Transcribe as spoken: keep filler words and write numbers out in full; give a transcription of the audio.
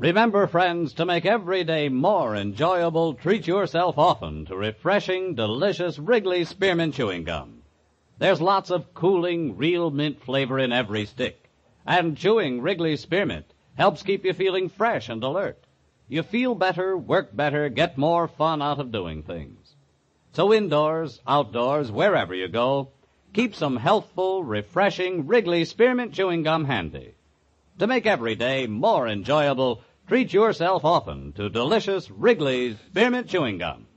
Remember, friends, to make every day more enjoyable, treat yourself often to refreshing, delicious Wrigley Spearmint Chewing Gum. There's lots of cooling, real mint flavor in every stick. And chewing Wrigley Spearmint helps keep you feeling fresh and alert. You feel better, work better, get more fun out of doing things. So indoors, outdoors, wherever you go, keep some healthful, refreshing Wrigley Spearmint Chewing Gum handy. To make every day more enjoyable, treat yourself often to delicious Wrigley's Spearmint Chewing Gum.